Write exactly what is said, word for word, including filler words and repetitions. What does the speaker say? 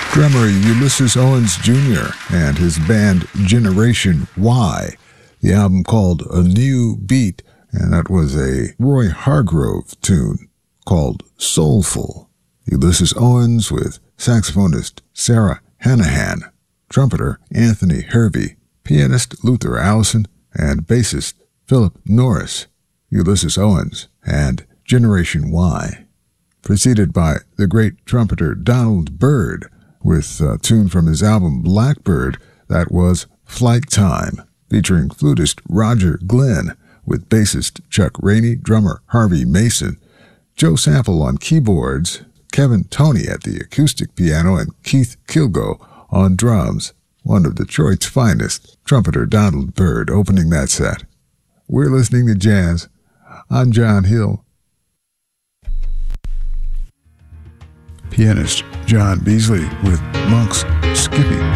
Drummer Ulysses Owens Junior and his band Generation Y. The album called A New Beat, and that was a Roy Hargrove tune called Soulful. Ulysses Owens with saxophonist Sarah Hanahan, trumpeter Anthony Hervey, pianist Luther Allison, and bassist Philip Norris. Ulysses Owens and Generation Y. Preceded by the great trumpeter Donald Byrd with a tune from his album Blackbird, that was Flight Time, featuring flutist Roger Glenn with bassist Chuck Rainey, drummer Harvey Mason, Joe Sample on keyboards, Kevin Toney at the acoustic piano, and Keith Kilgo on drums. One of Detroit's finest, trumpeter Donald Byrd, opening that set. We're listening to jazz. I'm John Hill. Pianist John Beasley with Monk's Skippy.